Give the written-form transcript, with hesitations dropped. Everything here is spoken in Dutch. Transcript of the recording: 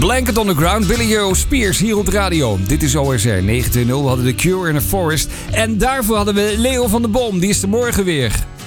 Blanket on the Ground, Billy Joe Spears hier op de radio. Dit is ORZ 920. We hadden The Cure in a Forest. En daarvoor hadden we Leo van der Boom. Die is er morgen weer.